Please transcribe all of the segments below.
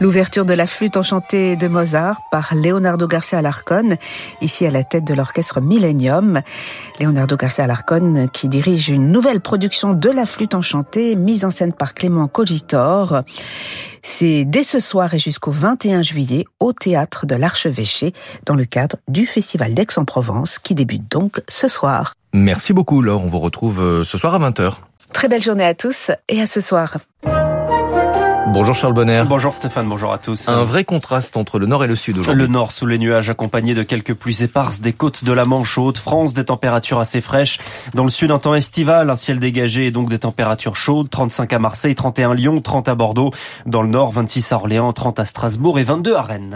L'ouverture de la flûte enchantée de Mozart par Leonardo García Alarcón, ici à la tête de l'orchestre Millennium. Leonardo García Alarcón qui dirige une nouvelle production de la flûte enchantée mise en scène par Clément Cogitor. C'est dès ce soir et jusqu'au 21 juillet au Théâtre de l'Archevêché dans le cadre du Festival d'Aix-en-Provence qui débute donc ce soir. Merci beaucoup Laure, on vous retrouve ce soir à 20h. Très belle journée à tous et à ce soir. Bonjour Charles Bonner. Bonjour Stéphane, bonjour à tous. Un vrai contraste entre le nord et le sud aujourd'hui. Le nord sous les nuages accompagné de quelques pluies éparses des côtes de la Manche aux Hauts-de-France, des températures assez fraîches. Dans le sud, un temps estival, un ciel dégagé et donc des températures chaudes. 35 à Marseille, 31 à Lyon, 30 à Bordeaux. Dans le nord, 26 à Orléans, 30 à Strasbourg et 22 à Rennes.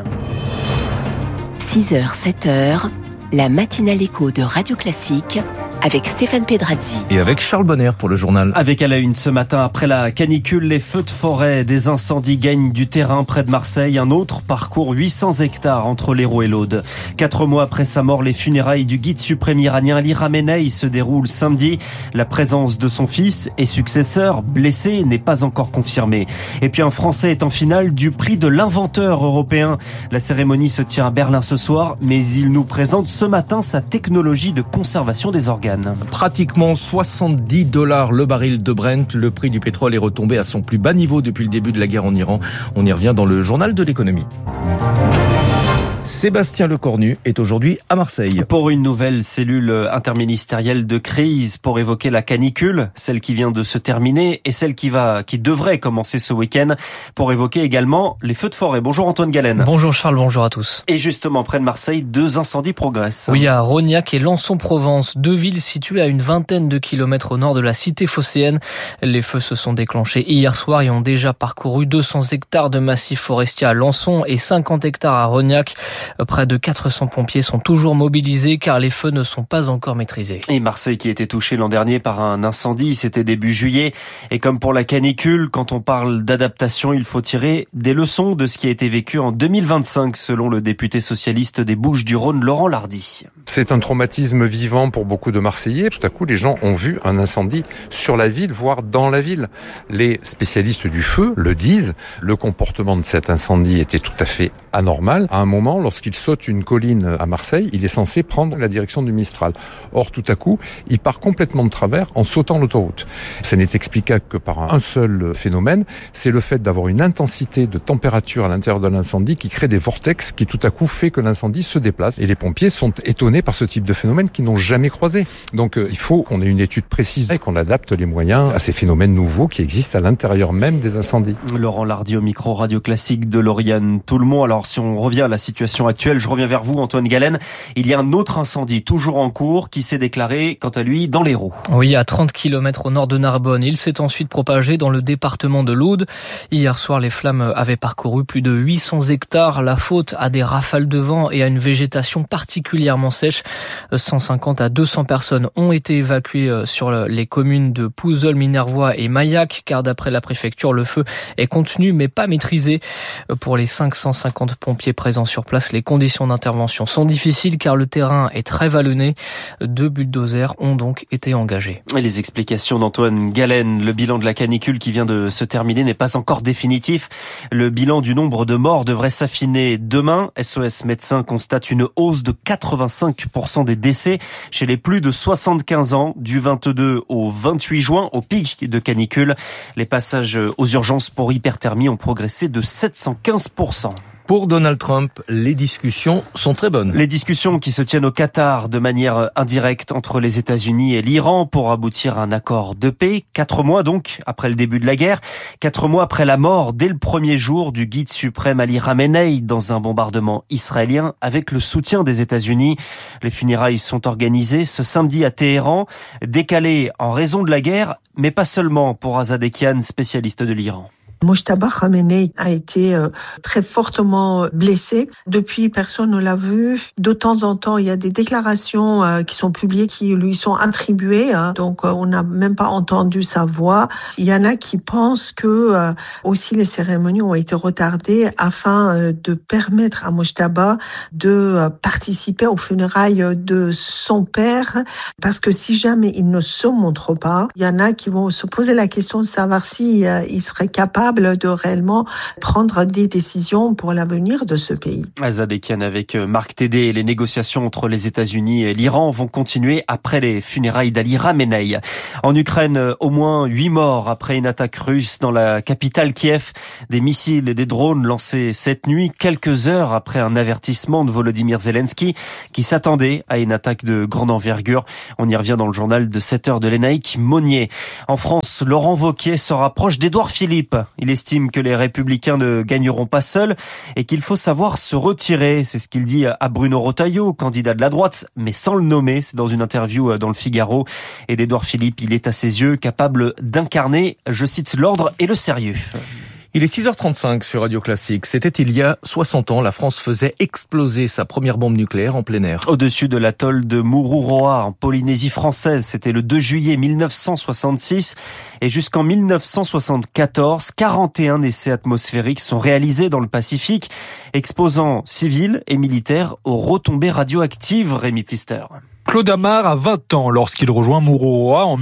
6h, 7h, la matinale écho de Radio Classique avec Stéphane Pedrazzi. Et avec Charles Bonner pour le journal. Avec à la une ce matin, après la canicule, les feux de forêt, des incendies gagnent du terrain près de Marseille. Un autre parcourt 800 hectares entre l'Hérault et l'Aude. 4 mois après sa mort, les funérailles du guide suprême iranien Ali Khamenei se déroulent samedi. La présence de son fils et successeur, blessé, n'est pas encore confirmée. Et puis un Français est en finale du prix de l'inventeur européen. La cérémonie se tient à Berlin ce soir, mais il nous présente ce matin sa technologie de conservation des organes. Pratiquement $70 le baril de Brent. Le prix du pétrole est retombé à son plus bas niveau depuis le début de la guerre en Iran. On y revient dans le journal de l'économie. Sébastien Lecornu est aujourd'hui à Marseille. Pour une nouvelle cellule interministérielle de crise pour évoquer la canicule, celle qui vient de se terminer et celle qui devrait commencer ce week-end, pour évoquer également les feux de forêt. Bonjour Antoine Galen. Bonjour Charles, bonjour à tous. Et justement, près de Marseille, 2 incendies progressent. Oui, à Rognac et Lançon-Provence, 2 villes situées à une vingtaine de kilomètres au nord de la cité phocéenne. Les feux se sont déclenchés hier soir et ont déjà parcouru 200 hectares de massif forestier à Lançon et 50 hectares à Rognac. Près de 400 pompiers sont toujours mobilisés car les feux ne sont pas encore maîtrisés. Et Marseille qui a été touchée l'an dernier par un incendie, c'était début juillet. Et comme pour la canicule, quand on parle d'adaptation, il faut tirer des leçons de ce qui a été vécu en 2025, selon le député socialiste des Bouches-du-Rhône, Laurent Lardy. C'est un traumatisme vivant pour beaucoup de Marseillais. Tout à coup, les gens ont vu un incendie sur la ville, voire dans la ville. Les spécialistes du feu le disent. Le comportement de cet incendie était tout à fait anormal. À un moment, lorsqu'il saute une colline à Marseille, il est censé prendre la direction du Mistral. Or, tout à coup, il part complètement de travers en sautant l'autoroute. Ça n'est explicable que par un seul phénomène, c'est le fait d'avoir une intensité de température à l'intérieur de l'incendie qui crée des vortex qui tout à coup fait que l'incendie se déplace. Et les pompiers sont étonnés par ce type de phénomène qu'ils n'ont jamais croisé. Donc, il faut qu'on ait une étude précise et qu'on adapte les moyens à ces phénomènes nouveaux qui existent à l'intérieur même des incendies. Laurent Lardy au micro Radio Classique de Lauriane Toulmont. Alors, si on revient à la situation actuelle, je reviens vers vous, Antoine Galen. Il y a un autre incendie toujours en cours qui s'est déclaré, quant à lui, dans l'Hérault. Oui, à 30 km au nord de Narbonne. Il s'est ensuite propagé dans le département de l'Aude. Hier soir, les flammes avaient parcouru plus de 800 hectares. La faute à des rafales de vent et à une végétation particulièrement sèche. 150 à 200 personnes ont été évacuées sur les communes de Pouzeul, Minervois et Maillac, car d'après la préfecture, le feu est contenu mais pas maîtrisé. Pour les 550 pompiers présents sur place, les conditions d'intervention sont difficiles car le terrain est très vallonné. 2 bulldozers ont donc été engagés. Et les explications d'Antoine Galen. Le bilan de la canicule qui vient de se terminer n'est pas encore définitif. Le bilan du nombre de morts devrait s'affiner demain. SOS Médecins constate une hausse de 85% des décès chez les plus de 75 ans du 22 au 28 juin, au pic de canicule. Les passages aux urgences pour hyperthermie ont progressé de 715%. Pour Donald Trump, les discussions sont très bonnes. Les discussions qui se tiennent au Qatar de manière indirecte entre les États-Unis et l'Iran pour aboutir à un accord de paix. 4 mois donc après le début de la guerre. 4 mois après la mort dès le premier jour du guide suprême Ali Khamenei dans un bombardement israélien avec le soutien des États-Unis. Les funérailles sont organisées ce samedi à Téhéran, décalées en raison de la guerre, mais pas seulement pour Azadekian, spécialiste de l'Iran. Mojtaba Khamenei a été très fortement blessé. Depuis, personne ne l'a vu. De temps en temps, il y a des déclarations qui sont publiées, qui lui sont attribuées. Donc, on n'a même pas entendu sa voix. Il y en a qui pensent que aussi les cérémonies ont été retardées afin de permettre à Mojtaba de participer aux funérailles de son père. Parce que si jamais il ne se montre pas, il y en a qui vont se poser la question de savoir si il serait capable capable de réellement prendre des décisions pour l'avenir de ce pays. Azad Ekian avec Marc Tédé. Les négociations entre les États-Unis et l'Iran vont continuer après les funérailles d'Ali Khamenei. En Ukraine, au moins 8 morts après une attaque russe dans la capitale Kiev. Des missiles et des drones lancés cette nuit, quelques heures après un avertissement de Volodymyr Zelensky qui s'attendait à une attaque de grande envergure. On y revient dans le journal de 7h de Lénaïque Monnier. En France, Laurent Wauquiez se rapproche d'Édouard Philippe. Il estime que les Républicains ne gagneront pas seuls et qu'il faut savoir se retirer. C'est ce qu'il dit à Bruno Retailleau, candidat de la droite, mais sans le nommer. C'est dans une interview dans le Figaro. Et d'Édouard Philippe, il est à ses yeux capable d'incarner, je cite, l'ordre et le sérieux. Il est 6h35 sur Radio Classique. C'était il y a 60 ans. La France faisait exploser sa première bombe nucléaire en plein air. Au-dessus de l'atoll de Mururoa, en Polynésie française. C'était le 2 juillet 1966. Et jusqu'en 1974, 41 essais atmosphériques sont réalisés dans le Pacifique, exposant civils et militaires aux retombées radioactives. Rémi Pfister. Claude Amar a 20 ans lorsqu'il rejoint Mururoa en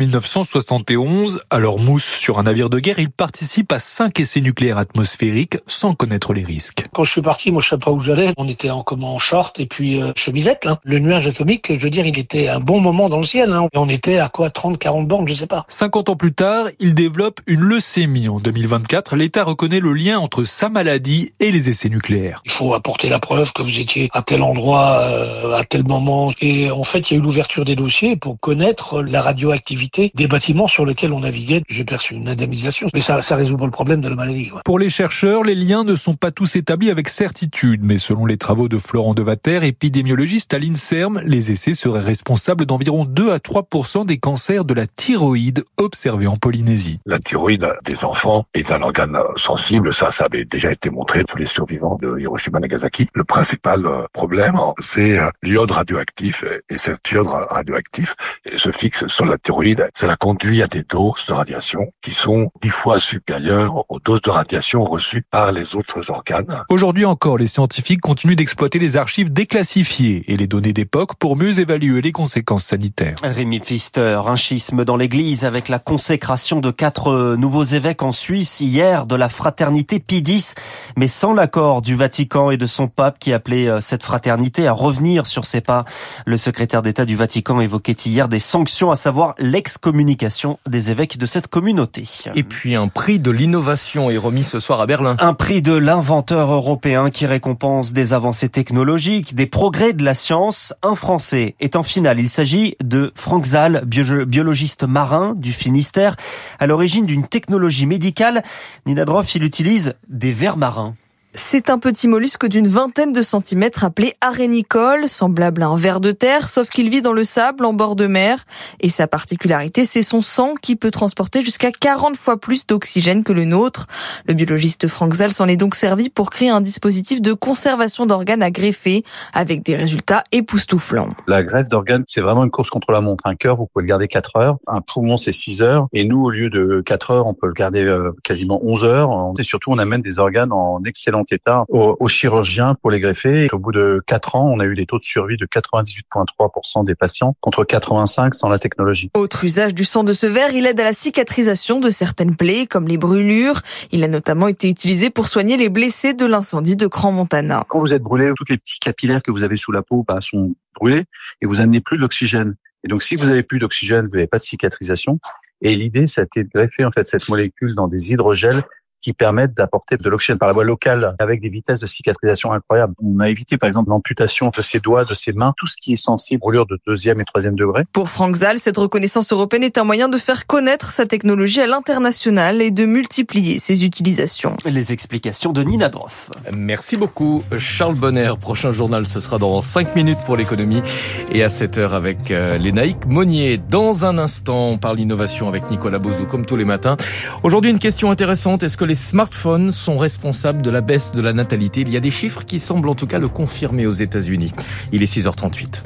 1971. Alors mousse sur un navire de guerre, il participe à 5 essais nucléaires atmosphériques sans connaître les risques. Quand je suis parti, moi je savais pas où j'allais. On était en short et puis chemisette. Le nuage atomique, je veux dire, il était un bon moment dans le ciel. Et on était à quoi, 30-40 bornes, je sais pas. 50 ans plus tard, il développe une leucémie. En 2024, l'État reconnaît le lien entre sa maladie et les essais nucléaires. Il faut apporter la preuve que vous étiez à tel endroit, à tel moment. Et en fait, il y a eu l'ouverture des dossiers pour connaître la radioactivité des bâtiments sur lesquels on naviguait. J'ai perçu une indemnisation, mais ça résout pas le problème de la maladie. Pour les chercheurs, les liens ne sont pas tous établis avec certitude, mais selon les travaux de Florent Devater, épidémiologiste à l'INSERM, les essais seraient responsables d'environ 2 à 3% des cancers de la thyroïde observés en Polynésie. La thyroïde des enfants est un organe sensible, ça avait déjà été montré pour les survivants de Hiroshima et Nagasaki. Le principal problème, c'est l'iode radioactif, et cet iode radioactif se fixe sur la thyroïde. Cela conduit à des doses de radiation qui sont 10 fois supérieures aux doses de radiation reçues par les autres organes. Aujourd'hui encore, les scientifiques continuent d'exploiter les archives déclassifiées et les données d'époque pour mieux évaluer les conséquences sanitaires. Rémi Pfister, un schisme dans l'église avec la consécration de 4 nouveaux évêques en Suisse hier de la fraternité Pie X, mais sans l'accord du Vatican et de son pape qui appelait cette fraternité à revenir sur ses pas. Le secrétaire d'État du Vatican évoquait hier des sanctions, à savoir l'excommunication des évêques de cette communauté. Et puis un prix de l'innovation est remis ce soir à Berlin. Un prix de l'inventeur européen qui récompense des avancées technologiques, des progrès de la science. Un Français est en finale. Il s'agit de Franck Zal, biologiste marin du Finistère, à l'origine d'une technologie médicale. Nina Droff, il utilise des vers marins. C'est un petit mollusque d'une vingtaine de centimètres appelé arénicole, semblable à un ver de terre, sauf qu'il vit dans le sable en bord de mer. Et sa particularité, c'est son sang qui peut transporter jusqu'à 40 fois plus d'oxygène que le nôtre. Le biologiste Franck Zal s'en est donc servi pour créer un dispositif de conservation d'organes à greffer, avec des résultats époustouflants. La greffe d'organes, c'est vraiment une course contre la montre. Un cœur, vous pouvez le garder 4 heures. Un poumon, c'est 6 heures. Et nous, au lieu de 4 heures, on peut le garder quasiment 11 heures. Et surtout, on amène des organes en excellent état aux chirurgiens pour les greffer. Et au bout de 4 ans, on a eu des taux de survie de 98,3% des patients contre 85 sans la technologie. Autre usage du sang de ce ver, il aide à la cicatrisation de certaines plaies comme les brûlures. Il a notamment été utilisé pour soigner les blessés de l'incendie de Crans-Montana. Quand vous êtes brûlé, tous les petits capillaires que vous avez sous la peau sont brûlés et vous n'amenez plus d'oxygène. Et donc si vous n'avez plus d'oxygène, vous n'avez pas de cicatrisation. Et l'idée, ça a été de greffer en fait cette molécule dans des hydrogels qui permettent d'apporter de l'oxygène par la voie locale avec des vitesses de cicatrisation incroyables. On a évité par exemple l'amputation de ses doigts, de ses mains, tout ce qui est sensible, brûlure de 2e et 3e degré. Pour Franck Zal, cette reconnaissance européenne est un moyen de faire connaître sa technologie à l'international et de multiplier ses utilisations. Les explications de Nina Droff. Merci beaucoup Charles Bonner. Prochain journal, ce sera dans 5 minutes pour l'économie et à 7h avec Lénaïque Monnier. Dans un instant, on parle innovation avec Nicolas Bozou comme tous les matins. Aujourd'hui, une question intéressante. Est-ce que les smartphones sont responsables de la baisse de la natalité? Il y a des chiffres qui semblent en tout cas le confirmer aux États-Unis. Il est 6h38.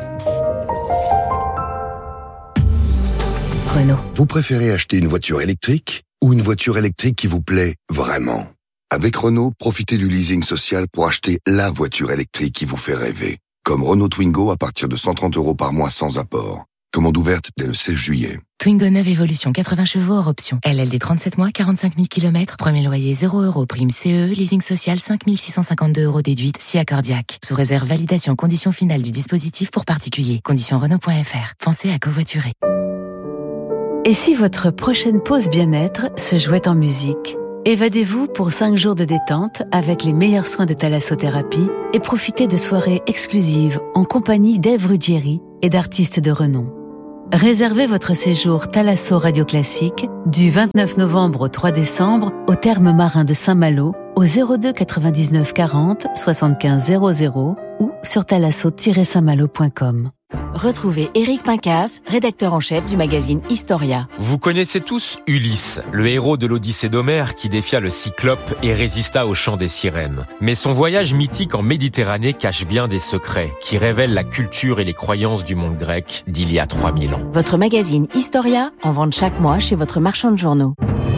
Renault. Vous préférez acheter une voiture électrique ou une voiture électrique qui vous plaît vraiment? Avec Renault, profitez du leasing social pour acheter la voiture électrique qui vous fait rêver. Comme Renault Twingo à partir de 130 € par mois sans apport. Commande ouverte dès le 16 juillet. Twingo 9 Evolution 80 chevaux hors option. LLD 37 mois, 45 000 km. Premier loyer 0 €. Prime CE. Leasing social 5 652 € déduite si accordiaque. Sous réserve validation conditions finales du dispositif pour particuliers. Conditions Renault.fr. Pensez à covoiturer. Et si votre prochaine pause bien-être se jouait en musique ? Évadez-vous pour 5 jours de détente avec les meilleurs soins de thalassothérapie et profitez de soirées exclusives en compagnie d'Ève Ruggieri et d'artistes de renom. Réservez votre séjour Thalasso Radio Classique du 29 novembre au 3 décembre au Thermes Marins de Saint-Malo au 02 99 40 75 00 ou sur thalasso-saintmalo.com. Retrouvez Éric Pincas, rédacteur en chef du magazine Historia. Vous connaissez tous Ulysse, le héros de l'Odyssée d'Homère qui défia le Cyclope et résista au chant des sirènes. Mais son voyage mythique en Méditerranée cache bien des secrets qui révèlent la culture et les croyances du monde grec d'il y a 3000 ans. Votre magazine Historia, en vente chaque mois chez votre marchand de journaux.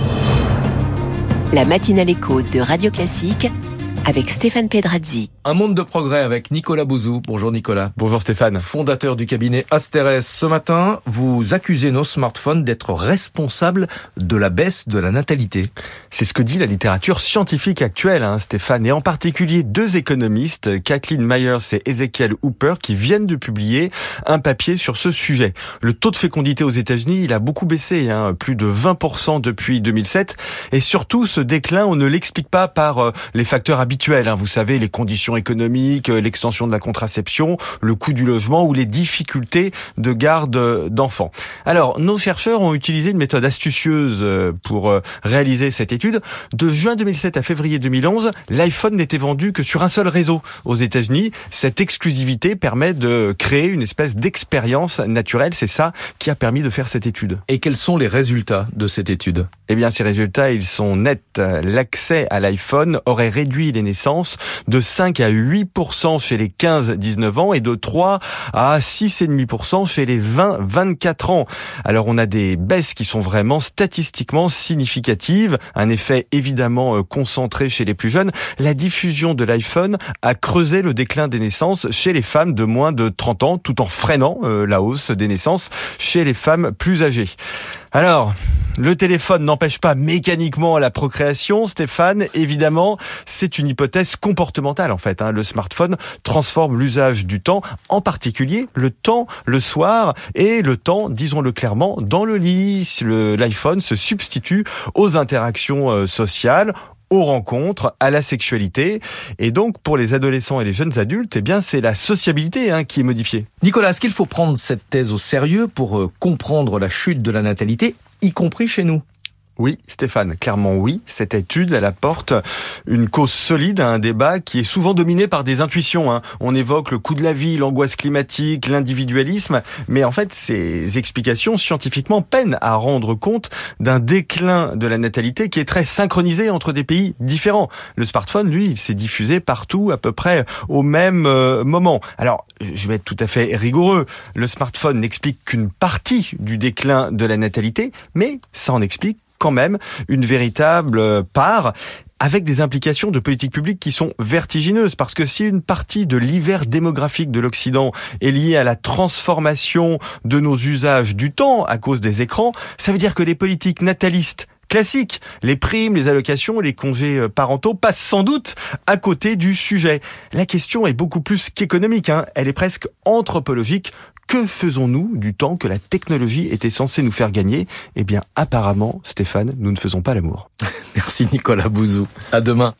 La matinale écho de Radio Classique avec Stéphane Pedrazzi. Un monde de progrès avec Nicolas Bouzou. Bonjour Nicolas. Bonjour Stéphane. Fondateur du cabinet Asterès. Ce matin, vous accusez nos smartphones d'être responsables de la baisse de la natalité. C'est ce que dit la littérature scientifique actuelle, Stéphane, et en particulier 2 économistes, Kathleen Myers et Ezekiel Hooper, qui viennent de publier un papier sur ce sujet. Le taux de fécondité aux États-Unis, il a beaucoup baissé, plus de 20% depuis 2007, et surtout ce déclin, on ne l'explique pas par les facteurs habituels, vous savez, les conditions économiques, l'extension de la contraception, le coût du logement ou les difficultés de garde d'enfants. Alors, nos chercheurs ont utilisé une méthode astucieuse pour réaliser cette étude. De juin 2007 à février 2011, l'iPhone n'était vendu que sur un seul réseau aux États-Unis. Cette exclusivité permet de créer une espèce d'expérience naturelle. C'est ça qui a permis de faire cette étude. Et quels sont les résultats de cette étude ? Eh bien, ces résultats, ils sont nets. L'accès à l'iPhone aurait réduit les naissances de 5 à 8% chez les 15-19 ans et de 3 à 6,5% chez les 20-24 ans. Alors on a des baisses qui sont vraiment statistiquement significatives, un effet évidemment concentré chez les plus jeunes. La diffusion de l'iPhone a creusé le déclin des naissances chez les femmes de moins de 30 ans, tout en freinant la hausse des naissances chez les femmes plus âgées. Alors, le téléphone n'empêche pas mécaniquement la procréation, Stéphane. Évidemment, c'est une hypothèse comportementale en fait. Le smartphone transforme l'usage du temps, en particulier le temps le soir et le temps, disons-le clairement, dans le lit. L'iPhone se substitue aux interactions sociales, aux rencontres, à la sexualité. Et donc, pour les adolescents et les jeunes adultes, eh bien, c'est la sociabilité qui est modifiée. Nicolas, est-ce qu'il faut prendre cette thèse au sérieux pour comprendre la chute de la natalité, y compris chez nous ? Oui, Stéphane, clairement oui. Cette étude, elle apporte une cause solide à un débat qui est souvent dominé par des intuitions. On évoque le coût de la vie, l'angoisse climatique, l'individualisme, mais en fait, ces explications scientifiquement peinent à rendre compte d'un déclin de la natalité qui est très synchronisé entre des pays différents. Le smartphone, lui, il s'est diffusé partout à peu près au même moment. Alors, je vais être tout à fait rigoureux. Le smartphone n'explique qu'une partie du déclin de la natalité, mais ça en explique quand même une véritable part, avec des implications de politique publique qui sont vertigineuses. Parce que si une partie de l'hiver démographique de l'Occident est liée à la transformation de nos usages du temps à cause des écrans, ça veut dire que les politiques natalistes classiques, les primes, les allocations, les congés parentaux passent sans doute à côté du sujet. La question est beaucoup plus qu'économique, elle est presque anthropologique. Que faisons-nous du temps que la technologie était censée nous faire gagner ? Eh bien, apparemment, Stéphane, nous ne faisons pas l'amour. Merci Nicolas Bouzou. À demain.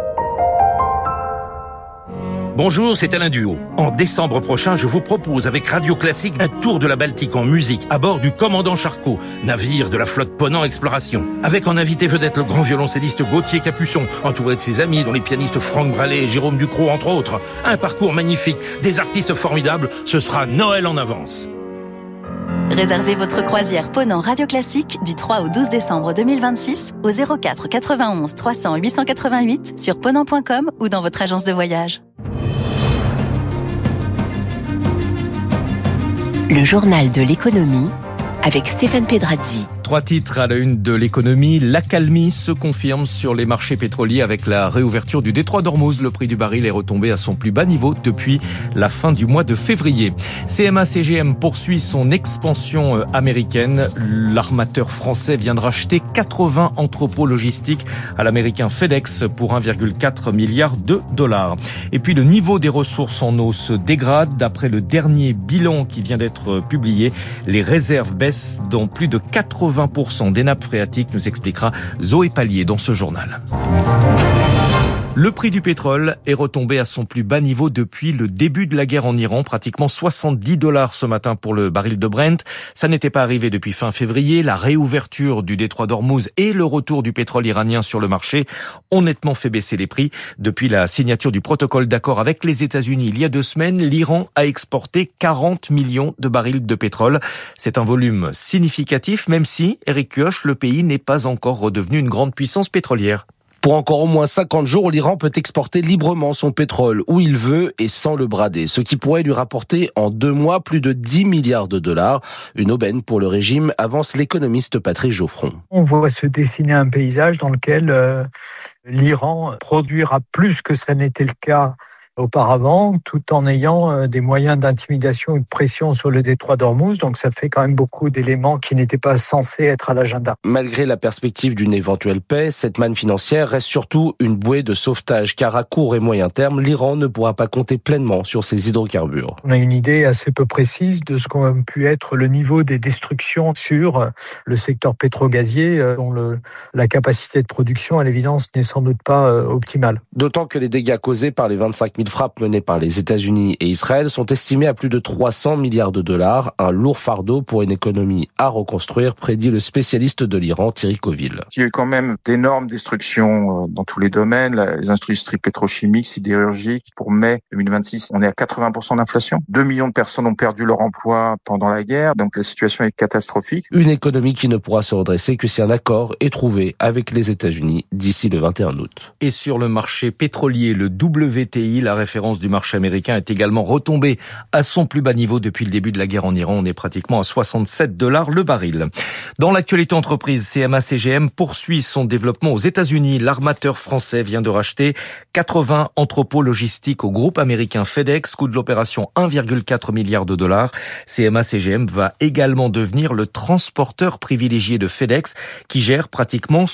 Bonjour, c'est Alain Duhaut. En décembre prochain, je vous propose avec Radio Classique un tour de la Baltique en musique à bord du Commandant Charcot, navire de la flotte Ponant Exploration. Avec en invité vedette le grand violoncelliste Gauthier Capuçon, entouré de ses amis dont les pianistes Franck Brallet et Jérôme Ducrot entre autres. Un parcours magnifique, des artistes formidables, ce sera Noël en avance. Réservez votre croisière Ponant Radio Classique du 3 au 12 décembre 2026 au 04 91 300 888 sur ponant.com ou dans votre agence de voyage. Le journal de l'économie avec Stéphane Pedrazzi. 3 titres à la une de l'économie. L'accalmie se confirme sur les marchés pétroliers avec la réouverture du détroit d'Ormuz. Le prix du baril est retombé à son plus bas niveau depuis la fin du mois de février. CMA-CGM poursuit son expansion américaine. L'armateur français vient de racheter 80 entrepôts logistiques à l'américain FedEx pour 1,4 milliard de dollars. Et puis le niveau des ressources en eau se dégrade. D'après le dernier bilan qui vient d'être publié, les réserves baissent dans plus de 80% des nappes phréatiques, nous expliquera Zoé Pallier dans ce journal. Le prix du pétrole est retombé à son plus bas niveau depuis le début de la guerre en Iran, pratiquement $70 ce matin pour le baril de Brent. Ça n'était pas arrivé depuis fin février. La réouverture du détroit d'Ormuz et le retour du pétrole iranien sur le marché ont nettement fait baisser les prix. Depuis la signature du protocole d'accord avec les États-Unis il y a 2 semaines, l'Iran a exporté 40 millions de barils de pétrole. C'est un volume significatif, même si, Eric Kioch, le pays n'est pas encore redevenu une grande puissance pétrolière. Pour encore au moins 50 jours, l'Iran peut exporter librement son pétrole où il veut et sans le brader, ce qui pourrait lui rapporter en 2 mois plus de 10 milliards de dollars. Une aubaine pour le régime, avance l'économiste Patrick Geoffron. On voit se dessiner un paysage dans lequel l'Iran produira plus que ça n'était le cas auparavant, tout en ayant des moyens d'intimidation et de pression sur le détroit d'Ormuz. Donc ça fait quand même beaucoup d'éléments qui n'étaient pas censés être à l'agenda. Malgré la perspective d'une éventuelle paix, cette manne financière reste surtout une bouée de sauvetage, car à court et moyen terme, l'Iran ne pourra pas compter pleinement sur ses hydrocarbures. On a une idée assez peu précise de ce qu'ont pu être le niveau des destructions sur le secteur pétro-gazier, dont la capacité de production, à l'évidence, n'est sans doute pas optimale. D'autant que les dégâts causés par les 25 000 frappes menées par les États-Unis et Israël sont estimés à plus de 300 milliards de dollars, un lourd fardeau pour une économie à reconstruire, prédit le spécialiste de l'Iran, Thierry Coville. Il y a eu quand même d'énormes destructions dans tous les domaines, les industries pétrochimiques, sidérurgiques. Pour mai 2026, on est à 80% d'inflation. 2 millions de personnes ont perdu leur emploi pendant la guerre, donc la situation est catastrophique. Une économie qui ne pourra se redresser que si un accord est trouvé avec les États-Unis d'ici le 21 août. Et sur le marché pétrolier, le WTI, la référence du marché américain, est également retombée à son plus bas niveau depuis le début de la guerre en Iran. On est pratiquement à $67 le baril. Dans l'actualité entreprise, CMA-CGM poursuit son développement aux États-Unis. L'armateur français vient de racheter 80 entrepôts logistiques au groupe américain FedEx. Coût de l'opération 1,4 milliard de dollars. CMA-CGM va également devenir le transporteur privilégié de FedEx qui gère pratiquement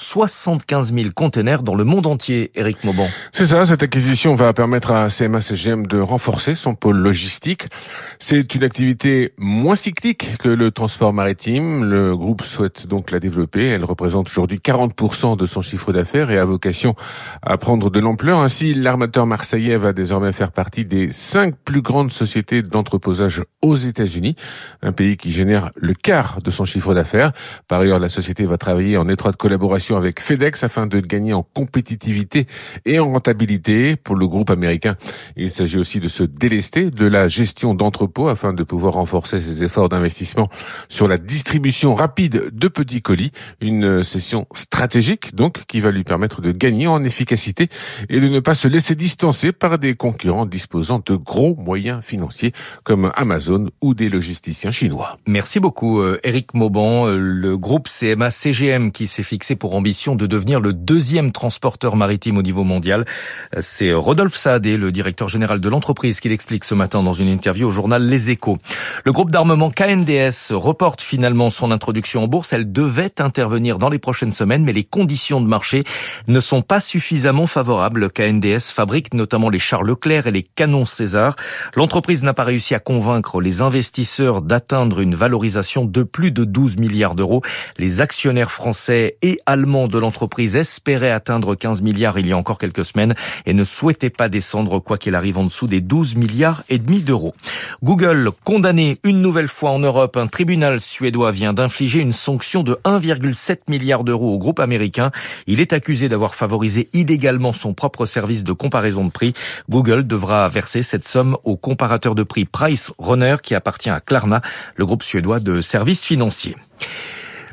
75 000 containers dans le monde entier. Éric Mauban. C'est ça, cette acquisition va permettre à CMA-CGM de renforcer son pôle logistique. C'est une activité moins cyclique que le transport maritime. Le groupe souhaite donc la développer. Elle représente aujourd'hui 40% de son chiffre d'affaires et a vocation à prendre de l'ampleur. Ainsi, l'armateur marseillais va désormais faire partie des 5 plus grandes sociétés d'entreposage aux États-Unis, un pays qui génère le quart de son chiffre d'affaires. Par ailleurs, la société va travailler en étroite collaboration avec FedEx afin de gagner en compétitivité et en rentabilité. Pour le groupe américain, il s'agit aussi de se délester de la gestion d'entrepôts afin de pouvoir renforcer ses efforts d'investissement sur la distribution rapide de petits colis. Une session stratégique, donc, qui va lui permettre de gagner en efficacité et de ne pas se laisser distancer par des concurrents disposant de gros moyens financiers comme Amazon ou des logisticiens chinois. Merci beaucoup, Éric Mauban. Le groupe CMA-CGM qui s'est fixé pour ambition de devenir le 2e transporteur maritime au niveau mondial. C'est Rodolphe Saadé, le directeur général de l'entreprise, qui l'explique ce matin dans une interview au journal Les Échos. Le groupe d'armement KNDS reporte finalement son introduction en bourse. Elle devait intervenir dans les prochaines semaines, mais les conditions de marché ne sont pas suffisamment favorables. KNDS fabrique notamment les chars Leclerc et les canons César. L'entreprise n'a pas réussi à convaincre les investisseurs d'atteindre une valorisation de plus de 12 milliards d'euros. Les actionnaires français et allemands de l'entreprise espéraient atteindre 15 milliards il y a encore quelques semaines et ne souhaitaient pas descendre quoi qu'il arrive en dessous des 12 milliards et demi d'euros. Google condamné une nouvelle fois en Europe. Un tribunal suédois vient d'infliger une sanction de 1,7 milliard d'euros au groupe américain. Il est accusé d'avoir favorisé illégalement son propre service de comparaison de prix. Google devra verser cette somme au comparateur de prix Price Runner qui appartient à Klarna, le groupe suédois de services financiers.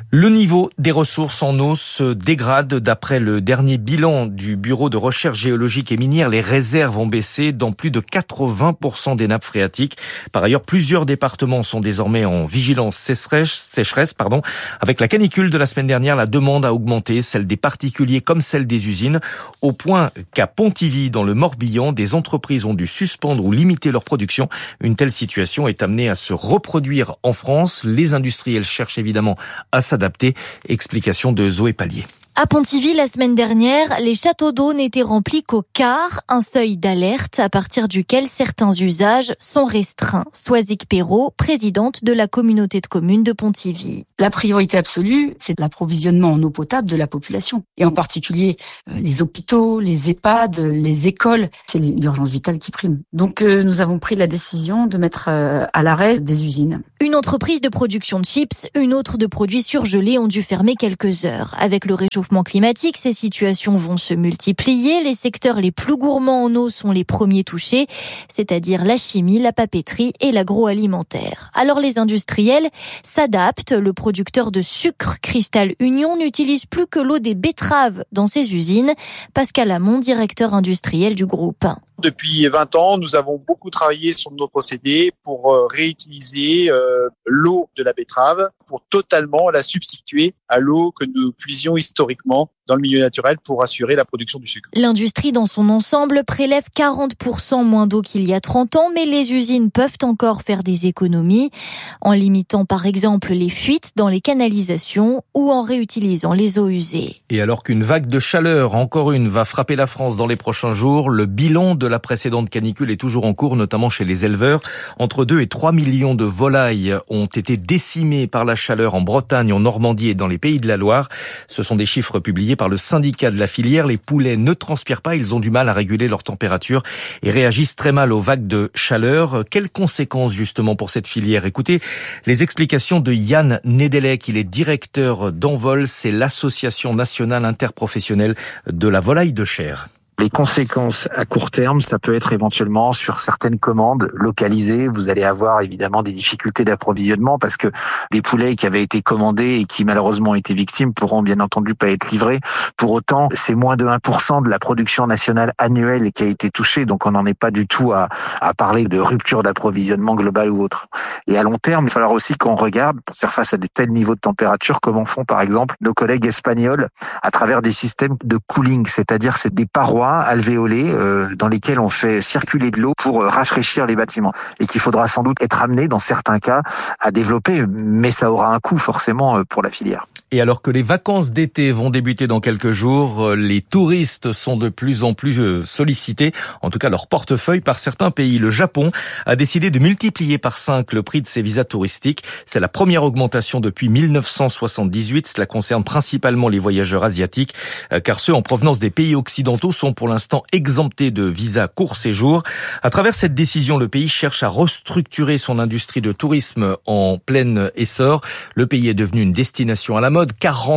Le niveau des ressources en eau se dégrade. D'après le dernier bilan du Bureau de recherche géologique et minière, les réserves ont baissé dans plus de 80% des nappes phréatiques. Par ailleurs, plusieurs départements sont désormais en vigilance sécheresse. Avec la canicule de la semaine dernière, la demande a augmenté, celle des particuliers comme celle des usines, au point qu'à Pontivy, dans le Morbihan, des entreprises ont dû suspendre ou limiter leur production. Une telle situation est amenée à se reproduire en France. Les industriels cherchent évidemment à s'adapter. Explication de Zoé Pallier. À Pontivy, la semaine dernière, les châteaux d'eau n'étaient remplis qu'au quart, un seuil d'alerte à partir duquel certains usages sont restreints. Soisic Perrault, présidente de la communauté de communes de Pontivy. La priorité absolue, c'est l'approvisionnement en eau potable de la population. Et en particulier, les hôpitaux, les EHPAD, les écoles. C'est l'urgence vitale qui prime. Donc, nous avons pris la décision de mettre à l'arrêt des usines. Une entreprise de production de chips, une autre de produits surgelés ont dû fermer quelques heures. Avec le réchauffement climatique, ces situations vont se multiplier. Les secteurs les plus gourmands en eau sont les premiers touchés, c'est-à-dire la chimie, la papeterie et l'agroalimentaire. Alors les industriels s'adaptent. Le producteur de sucre Cristal Union n'utilise plus que l'eau des betteraves dans ses usines. Pascal Hamon, directeur industriel du groupe. Depuis 20 ans, nous avons beaucoup travaillé sur nos procédés pour réutiliser l'eau de la betterave pour totalement la substituer à l'eau que nous puisions historiquement dans le milieu naturel pour assurer la production du sucre. L'industrie dans son ensemble prélève 40% moins d'eau qu'il y a 30 ans, mais les usines peuvent encore faire des économies en limitant par exemple les fuites dans les canalisations ou en réutilisant les eaux usées. Et alors qu'une vague de chaleur, encore une, va frapper la France dans les prochains jours, le bilan de la précédente canicule est toujours en cours, notamment chez les éleveurs. Entre 2 et 3 millions de volailles ont été décimées par la chaleur en Bretagne, en Normandie et dans les Pays de la Loire. Ce sont des chiffres publiés par le syndicat de la filière. Les poulets ne transpirent pas, ils ont du mal à réguler leur température et réagissent très mal aux vagues de chaleur. Quelles conséquences justement pour cette filière? Écoutez les explications de Yann Nedelec, il est directeur d'Envol, c'est l'association nationale interprofessionnelle de la volaille de chair. Les conséquences à court terme, ça peut être éventuellement sur certaines commandes localisées. Vous allez avoir évidemment des difficultés d'approvisionnement parce que les poulets qui avaient été commandés et qui malheureusement ont été victimes pourront bien entendu pas être livrés. Pour autant, c'est moins de 1% de la production nationale annuelle qui a été touchée. Donc on n'en est pas du tout à parler de rupture d'approvisionnement globale ou autre. Et à long terme, il va falloir aussi qu'on regarde, pour faire face à de tels niveaux de température, comment font par exemple nos collègues espagnols à travers des systèmes de cooling, c'est-à-dire c'est des parois alvéolées dans lesquelles on fait circuler de l'eau pour rafraîchir les bâtiments et qu'il faudra sans doute être amené dans certains cas à développer, mais ça aura un coût forcément pour la filière. Et alors que les vacances d'été vont débuter dans quelques jours, les touristes sont de plus en plus sollicités, en tout cas leur portefeuille, par certains pays. Le Japon a décidé de multiplier par 5 le prix de ses visas touristiques. C'est la première augmentation depuis 1978. Cela concerne principalement les voyageurs asiatiques, car ceux en provenance des pays occidentaux sont pour l'instant exemptés de visa court séjour. À travers cette décision, le pays cherche à restructurer son industrie de tourisme en plein essor. Le pays est devenu une destination à la mode.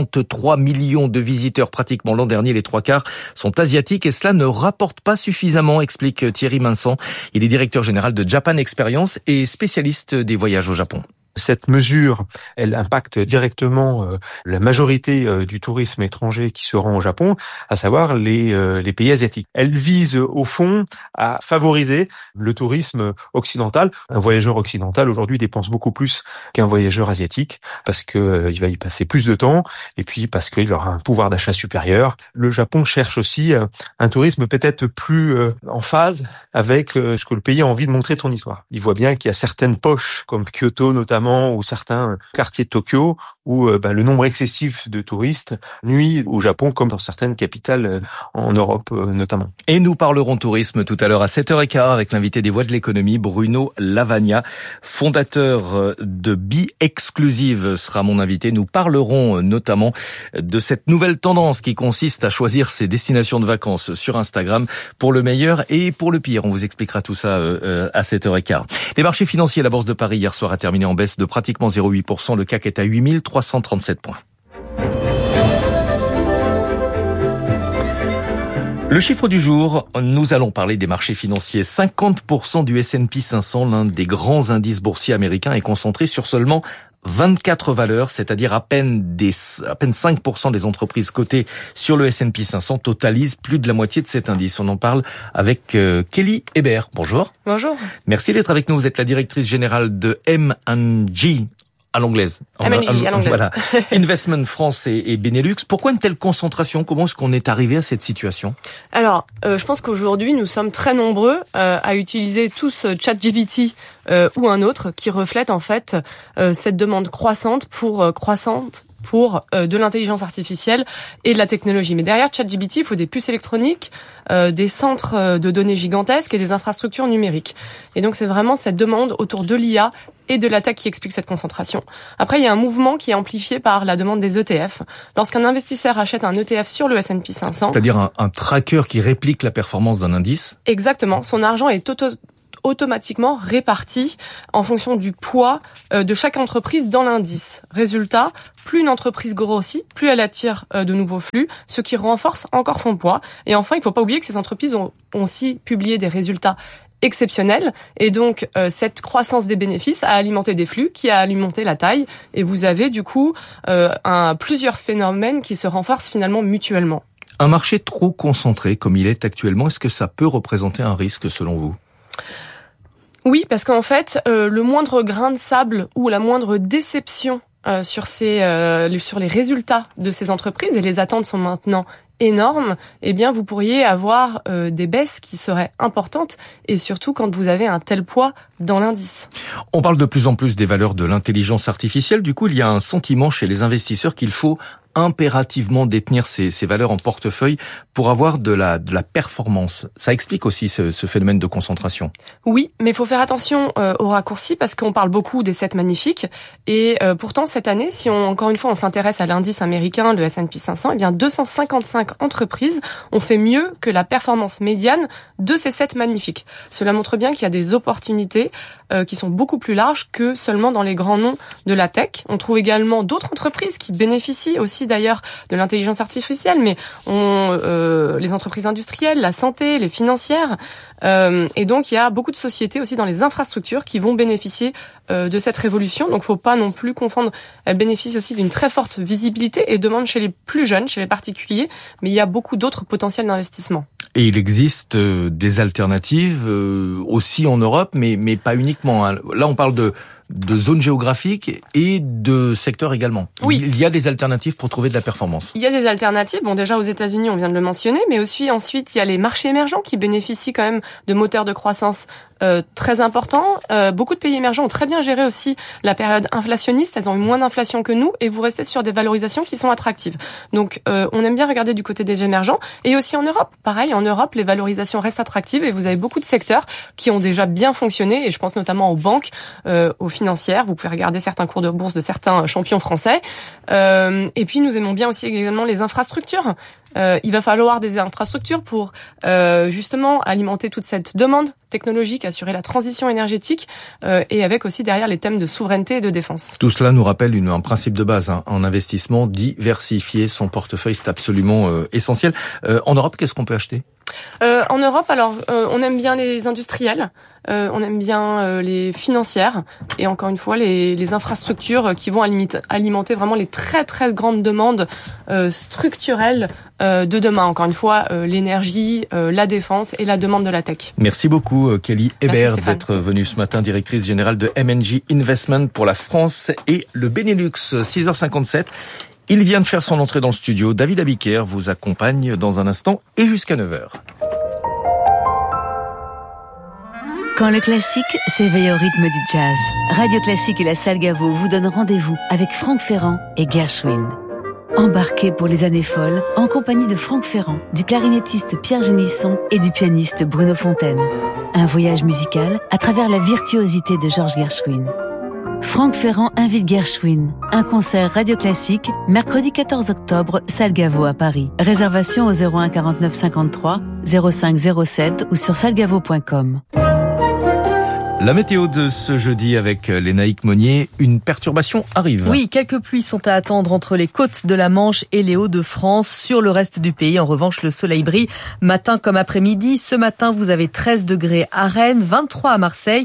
43 millions de visiteurs pratiquement l'an dernier, les 3/4 sont asiatiques et cela ne rapporte pas suffisamment, explique Thierry Minsan. Il est directeur général de Japan Experience et spécialiste des voyages au Japon. Cette mesure, elle impacte directement la majorité du tourisme étranger qui se rend au Japon, à savoir les pays asiatiques. Elle vise au fond à favoriser le tourisme occidental. Un voyageur occidental aujourd'hui dépense beaucoup plus qu'un voyageur asiatique parce que il va y passer plus de temps et puis parce qu'il aura un pouvoir d'achat supérieur. Le Japon cherche aussi un tourisme peut-être plus en phase avec ce que le pays a envie de montrer de son histoire. Il voit bien qu'il y a certaines poches comme Kyoto notamment ou certains quartiers de Tokyo où le nombre excessif de touristes nuit au Japon comme dans certaines capitales en Europe notamment. Et nous parlerons tourisme tout à l'heure à 7h15 avec l'invité des Voix de l'économie, Bruno Lavagna, fondateur de Be Exclusive sera mon invité. Nous parlerons notamment de cette nouvelle tendance qui consiste à choisir ses destinations de vacances sur Instagram pour le meilleur et pour le pire. On vous expliquera tout ça à 7h15. Les marchés financiers, la Bourse de Paris hier soir a terminé en baisse de pratiquement 0,8%. Le CAC est à 8337 points. Le chiffre du jour, nous allons parler des marchés financiers. 50% du S&P 500, l'un des grands indices boursiers américains, est concentré sur seulement 24 valeurs, c'est-à-dire à peine 5% des entreprises cotées sur le S&P 500 totalisent plus de la moitié de cet indice. On en parle avec Kelly Hébert. Bonjour. Bonjour. Merci d'être avec nous. Vous êtes la directrice générale de M&G. À l'anglaise. M&G, à l'anglaise. Voilà. Investment France et Benelux. Pourquoi une telle concentration? Comment est-ce qu'on est arrivé à cette situation? Alors, je pense qu'aujourd'hui, nous sommes très nombreux à utiliser tous ChatGPT ou un autre qui reflète en fait cette demande croissante pour de l'intelligence artificielle et de la technologie. Mais derrière ChatGPT, il faut des puces électroniques, des centres de données gigantesques et des infrastructures numériques. Et donc, c'est vraiment cette demande autour de l'IA et de la tech qui explique cette concentration. Après, il y a un mouvement qui est amplifié par la demande des ETF. Lorsqu'un investisseur achète un ETF sur le S&P 500... C'est-à-dire un tracker qui réplique la performance d'un indice? Exactement. Son argent est automatiquement réparti en fonction du poids de chaque entreprise dans l'indice. Résultat, plus une entreprise grossit, plus elle attire de nouveaux flux, ce qui renforce encore son poids. Et enfin, il ne faut pas oublier que ces entreprises ont aussi publié des résultats exceptionnel, et donc cette croissance des bénéfices a alimenté des flux qui a alimenté la taille, et vous avez du coup plusieurs phénomènes qui se renforcent finalement mutuellement. Un marché trop concentré comme il est actuellement, est-ce que ça peut représenter un risque selon vous? Oui, parce qu'en fait, le moindre grain de sable ou la moindre déception sur les résultats de ces entreprises, et les attentes sont maintenant énormes, eh bien vous pourriez avoir des baisses qui seraient importantes, et surtout quand vous avez un tel poids dans l'indice. On parle de plus en plus des valeurs de l'intelligence artificielle. Du coup, il y a un sentiment chez les investisseurs qu'il faut impérativement détenir ces valeurs en portefeuille pour avoir de la performance. Ça explique aussi ce phénomène de concentration. Oui, mais il faut faire attention aux raccourcis, parce qu'on parle beaucoup des 7 magnifiques, et pourtant cette année, si encore une fois on s'intéresse à l'indice américain, le S&P 500, eh bien 255 entreprises ont fait mieux que la performance médiane de ces 7 magnifiques. Cela montre bien qu'il y a des opportunités qui sont beaucoup plus larges que seulement dans les grands noms de la tech. On trouve également d'autres entreprises qui bénéficient aussi d'ailleurs de l'intelligence artificielle, mais les entreprises industrielles, la santé, les financières, et donc il y a beaucoup de sociétés aussi dans les infrastructures qui vont bénéficier de cette révolution. Donc faut pas non plus confondre. Elles bénéficient aussi d'une très forte visibilité et demande chez les plus jeunes, chez les particuliers, mais il y a beaucoup d'autres potentiels d'investissement. Et il existe des alternatives aussi en Europe, mais pas uniquement. Là, on parle de zones géographiques et de secteurs également. Oui. Il y a des alternatives pour trouver de la performance. Il y a des alternatives. Bon, déjà aux États-Unis, on vient de le mentionner, mais aussi ensuite, il y a les marchés émergents qui bénéficient quand même de moteurs de croissance très importants. Beaucoup de pays émergents ont très bien géré aussi la période inflationniste. Elles ont eu moins d'inflation que nous, et vous restez sur des valorisations qui sont attractives. Donc, on aime bien regarder du côté des émergents, et aussi en Europe. Pareil, en Europe, les valorisations restent attractives, et vous avez beaucoup de secteurs qui ont déjà bien fonctionné, et je pense notamment aux banques, aux financières. Vous pouvez regarder certains cours de bourse de certains champions français. Et puis, nous aimons bien aussi également les infrastructures. Il va falloir des infrastructures pour justement alimenter toute cette demande technologique, assurer la transition énergétique, et avec aussi derrière les thèmes de souveraineté et de défense. Tout cela nous rappelle un principe de base, en investissement, diversifier son portefeuille, c'est absolument essentiel. En Europe, qu'est-ce qu'on peut acheter ? En Europe, alors, on aime bien les industriels, on aime bien les financières, et encore une fois, les infrastructures qui vont alimenter vraiment les très très grandes demandes structurelles de demain. Encore une fois, l'énergie, la défense et la demande de la tech. Merci beaucoup, Kelly Hébert, d'être venue ce matin, directrice générale de M&G Investment pour la France et le Benelux. 6h57. Il vient de faire son entrée dans le studio. David Abiker vous accompagne dans un instant et jusqu'à 9h. Quand le classique s'éveille au rythme du jazz, Radio Classique et la Salle Gaveau vous donnent rendez-vous avec Franck Ferrand et Gershwin. Embarquez pour les années folles en compagnie de Franck Ferrand, du clarinettiste Pierre Génisson et du pianiste Bruno Fontaine. Un voyage musical à travers la virtuosité de Georges Gershwin. Franck Ferrand invite Gershwin. Un concert Radio Classique, mercredi 14 octobre, Salle Gaveau à Paris. Réservation au 01 49 53 05 07 ou sur salgavo.com. La météo de ce jeudi avec Lénaïque Monnier, une perturbation arrive. Oui, quelques pluies sont à attendre entre les côtes de la Manche et les Hauts-de-France. Sur le reste du pays, en revanche, le soleil brille matin comme après-midi. Ce matin, vous avez 13 degrés à Rennes, 23 à Marseille,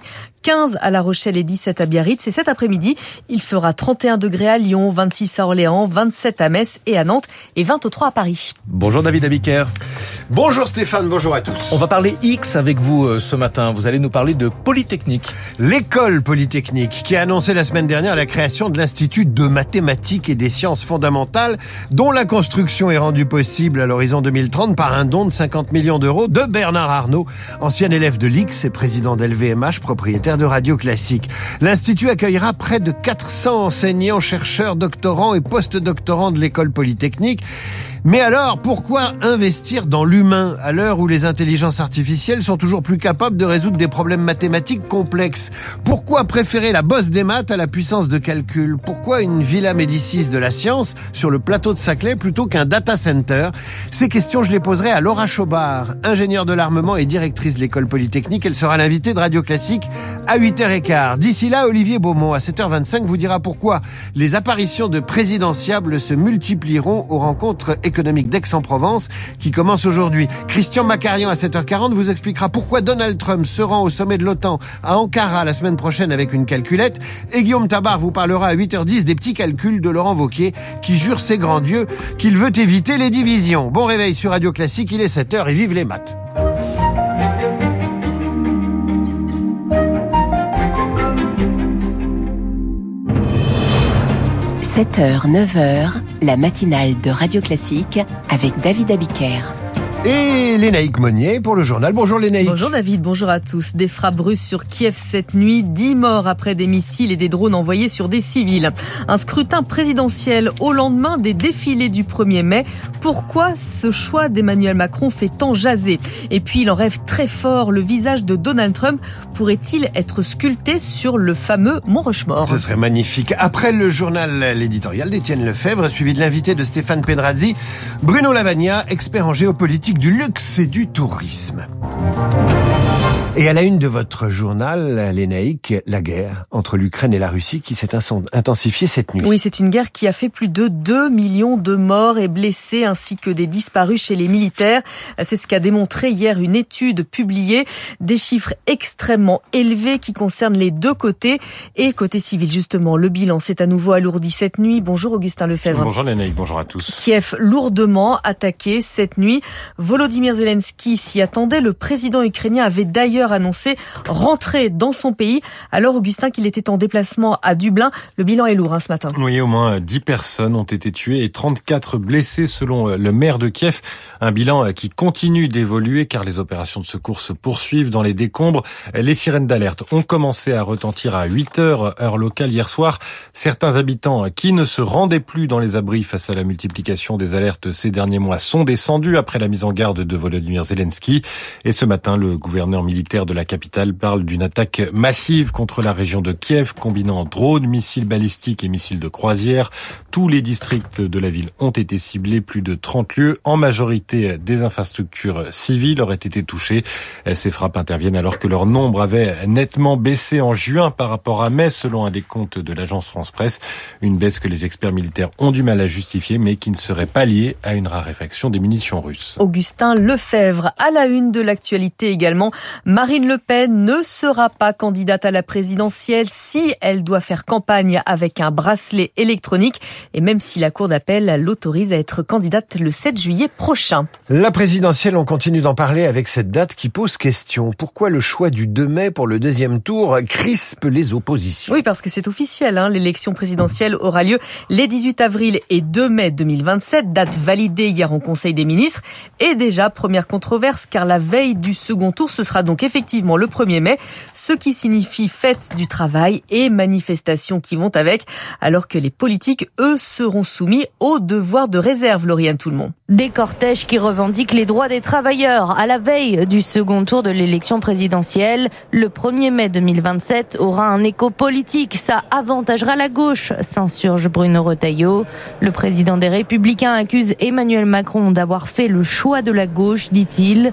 15 à La Rochelle et 17 à Biarritz. Et cet après-midi, il fera 31 degrés à Lyon, 26 à Orléans, 27 à Metz et à Nantes et 23 à Paris. Bonjour David Abiker. Bonjour Stéphane, bonjour à tous. On va parler X avec vous ce matin. Vous allez nous parler de Polytechnique. L'école Polytechnique qui a annoncé la semaine dernière la création de l'Institut de mathématiques et des sciences fondamentales dont la construction est rendue possible à l'horizon 2030 par un don de 50 millions d'euros de Bernard Arnault, ancien élève de l'X et président d'LVMH, propriétaire de Radio Classique. L'Institut accueillera près de 400 enseignants, chercheurs, doctorants et post-doctorants de l'école Polytechnique. Mais alors, pourquoi investir dans l'humain à l'heure où les intelligences artificielles sont toujours plus capables de résoudre des problèmes mathématiques complexes? Pourquoi préférer la bosse des maths à la puissance de calcul? Pourquoi une Villa Médicis de la science sur le plateau de Saclay plutôt qu'un data center? Ces questions, je les poserai à Laura Chaubard, ingénieure de l'armement et directrice de l'école Polytechnique. Elle sera l'invitée de Radio Classique à 8h15. D'ici là, Olivier Beaumont, à 7h25, vous dira pourquoi les apparitions de présidentiables se multiplieront aux rencontres économiques d'Aix-en-Provence qui commence aujourd'hui. Christian Macarian à 7h40 vous expliquera pourquoi Donald Trump se rend au sommet de l'OTAN à Ankara la semaine prochaine avec une calculette. Et Guillaume Tabar vous parlera à 8h10 des petits calculs de Laurent Wauquiez qui jure ses grands dieux qu'il veut éviter les divisions. Bon réveil sur Radio Classique, il est 7h et vive les maths. – 7h, 9h, la matinale de Radio Classique avec David Abiker. Et Lénaïque Monnier pour le journal. Bonjour Lénaïque. Bonjour David, bonjour à tous. Des frappes russes sur Kiev cette nuit, 10 morts après des missiles et des drones envoyés sur des civils. Un scrutin présidentiel au lendemain des défilés du 1er mai. Pourquoi ce choix d'Emmanuel Macron fait tant jaser? Et puis il en rêve très fort, le visage de Donald Trump pourrait-il être sculpté sur le fameux Mont Rushmore? Ce serait magnifique. Après le journal, l'éditorial d'Étienne Lefebvre, suivi de l'invité de Stéphane Pedrazzi, Bruno Lavagna, expert en géopolitique du luxe et du tourisme. Et à la une de votre journal, Lénaïque, la guerre entre l'Ukraine et la Russie qui s'est intensifiée cette nuit. Oui, c'est une guerre qui a fait plus de 2 millions de morts et blessés ainsi que des disparus chez les militaires. C'est ce qu'a démontré hier une étude publiée. Des chiffres extrêmement élevés qui concernent les deux côtés. Et côté civil, justement, le bilan s'est à nouveau alourdi cette nuit. Bonjour Augustin Lefebvre. Bonjour Lénaïque, bonjour à tous. Kiev lourdement attaqué cette nuit. Volodymyr Zelensky s'y attendait. Le président ukrainien avait d'ailleurs annoncé rentrer dans son pays. Alors Augustin, qu'il était en déplacement à Dublin. Le bilan est lourd ce matin. Oui, au moins 10 personnes ont été tuées et 34 blessées selon le maire de Kiev. Un bilan qui continue d'évoluer car les opérations de secours se poursuivent dans les décombres. Les sirènes d'alerte ont commencé à retentir à 8h, heure locale hier soir. Certains habitants qui ne se rendaient plus dans les abris face à la multiplication des alertes ces derniers mois sont descendus après la mise en garde de Volodymyr Zelensky. Et ce matin, le gouverneur militaire de la capitale parle d'une attaque massive contre la région de Kiev, combinant drones, missiles balistiques et missiles de croisière. Tous les districts de la ville ont été ciblés, plus de 30 lieux. En majorité, des infrastructures civiles auraient été touchées. Ces frappes interviennent alors que leur nombre avait nettement baissé en juin par rapport à mai, selon un décompte de l'agence France-Presse. Une baisse que les experts militaires ont du mal à justifier, mais qui ne serait pas liée à une raréfaction des munitions russes. Augustin Lefebvre, à la une de l'actualité également. Marine Le Pen ne sera pas candidate à la présidentielle si elle doit faire campagne avec un bracelet électronique et même si la Cour d'appel l'autorise à être candidate le 7 juillet prochain. La présidentielle, on continue d'en parler avec cette date qui pose question. Pourquoi le choix du 2 mai pour le deuxième tour crispe les oppositions? Oui, parce que c'est officiel. L'élection présidentielle aura lieu les 18 avril et 2 mai 2027, date validée hier en Conseil des ministres. Et déjà, première controverse, car la veille du second tour, ce sera donc effectivement le 1er mai, ce qui signifie fête du travail et manifestations qui vont avec, alors que les politiques, eux, seront soumis au devoir de réserve, Lauriane Tout-le-Monde. Des cortèges qui revendiquent les droits des travailleurs à la veille du second tour de l'élection présidentielle. Le 1er mai 2027 aura un écho politique. Ça avantagera la gauche, s'insurge Bruno Retailleau. Le président des Républicains accuse Emmanuel Macron d'avoir fait le choix de la gauche, dit-il.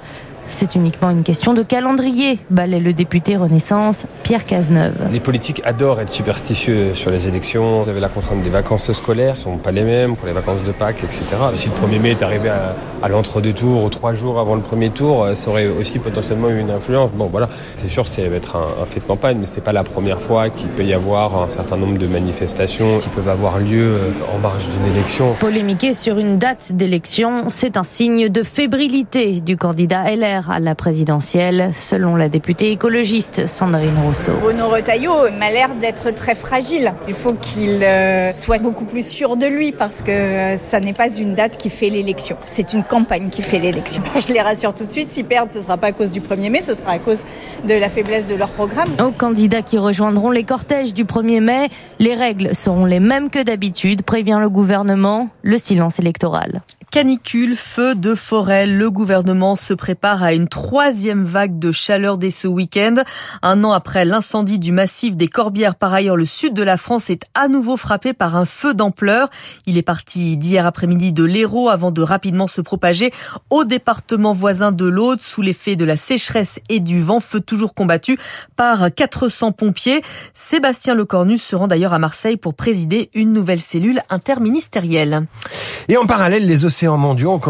C'est uniquement une question de calendrier, balaie le député Renaissance, Pierre Cazeneuve. Les politiques adorent être superstitieux sur les élections. Vous avez la contrainte des vacances scolaires, ne sont pas les mêmes pour les vacances de Pâques, etc. Si le 1er mai est arrivé à l'entre-deux-tours ou 3 jours avant le premier tour, ça aurait aussi potentiellement eu une influence. Bon voilà, c'est sûr ça va être un fait de campagne, mais c'est pas la première fois qu'il peut y avoir un certain nombre de manifestations qui peuvent avoir lieu en marge d'une élection. Polémiquer sur une date d'élection, c'est un signe de fébrilité du candidat LR à la présidentielle, selon la députée écologiste Sandrine Rousseau. Bruno Retailleau m'a l'air d'être très fragile. Il faut qu'il soit beaucoup plus sûr de lui parce que ça n'est pas une date qui fait l'élection. C'est une campagne qui fait l'élection. Je les rassure tout de suite, s'ils perdent, ce ne sera pas à cause du 1er mai, ce sera à cause de la faiblesse de leur programme. Aux candidats qui rejoindront les cortèges du 1er mai, les règles seront les mêmes que d'habitude, prévient le gouvernement, le silence électoral. Canicule, feux de forêt, le gouvernement se prépare à une 3e vague de chaleur dès ce week-end. Un an après l'incendie du massif des Corbières, par ailleurs, le sud de la France est à nouveau frappé par un feu d'ampleur. Il est parti d'hier après-midi de l'Hérault avant de rapidement se propager au département voisin de l'Aude sous l'effet de la sécheresse et du vent. Feu toujours combattu par 400 pompiers. Sébastien Lecornu se rend d'ailleurs à Marseille pour présider une nouvelle cellule interministérielle. Et en parallèle, les océans mondiaux ont